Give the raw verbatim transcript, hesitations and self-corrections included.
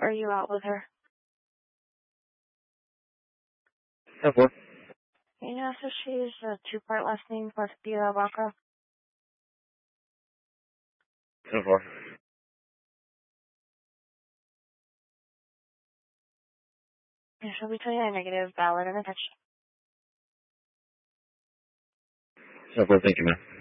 are you out with her? ten four. Can you ask if she's a two-part last name, Garcia Vaca? ten four. Yeah, she'll be twenty-nine negative, valid and attached. ten four, thank you, man.